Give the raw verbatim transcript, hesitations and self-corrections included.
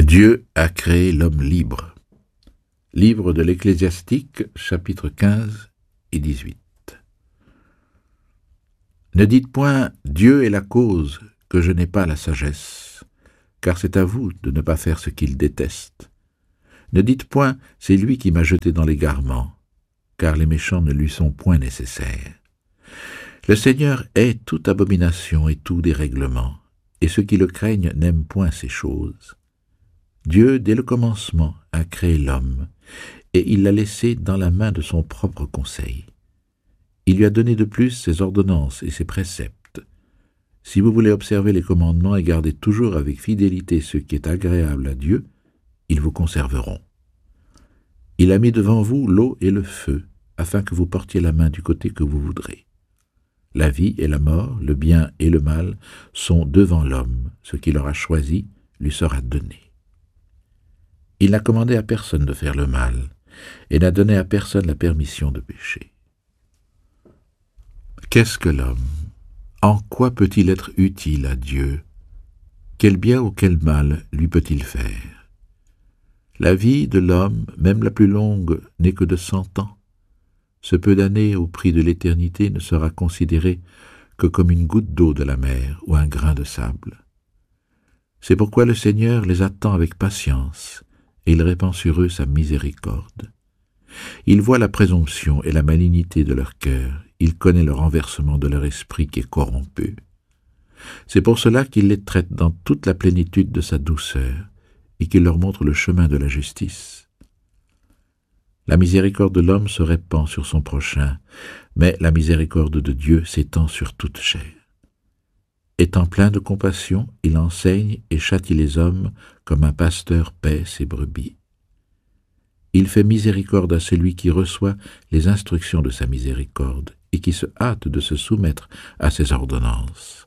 Dieu a créé l'homme libre. Livre de l'Ecclésiastique, chapitres quinze et dix-huit. Ne dites point « Dieu est la cause que je n'ai pas la sagesse », car c'est à vous de ne pas faire ce qu'il déteste. Ne dites point « C'est lui qui m'a jeté dans l'égarement », car les méchants ne lui sont point nécessaires. Le Seigneur hait toute abomination et tout dérèglement, et ceux qui le craignent n'aiment point ces choses. Dieu, dès le commencement, a créé l'homme, et il l'a laissé dans la main de son propre conseil. Il lui a donné de plus ses ordonnances et ses préceptes. Si vous voulez observer les commandements et garder toujours avec fidélité ce qui est agréable à Dieu, ils vous conserveront. Il a mis devant vous l'eau et le feu, afin que vous portiez la main du côté que vous voudrez. La vie et la mort, le bien et le mal sont devant l'homme. Ce qu'il aura choisi lui sera donné. Il n'a commandé à personne de faire le mal, et n'a donné à personne la permission de pécher. Qu'est-ce que l'homme? En quoi peut-il être utile à Dieu? Quel bien ou quel mal lui peut-il faire? La vie de l'homme, même la plus longue, n'est que de cent ans. Ce peu d'années au prix de l'éternité ne sera considéré que comme une goutte d'eau de la mer ou un grain de sable. C'est pourquoi le Seigneur les attend avec patience, et il répand sur eux sa miséricorde. Il voit la présomption et la malignité de leur cœur, il connaît le renversement de leur esprit qui est corrompu. C'est pour cela qu'il les traite dans toute la plénitude de sa douceur, et qu'il leur montre le chemin de la justice. La miséricorde de l'homme se répand sur son prochain, mais la miséricorde de Dieu s'étend sur toute chair. Étant plein de compassion, il enseigne et châtie les hommes comme un pasteur paît ses brebis. Il fait miséricorde à celui qui reçoit les instructions de sa miséricorde et qui se hâte de se soumettre à ses ordonnances.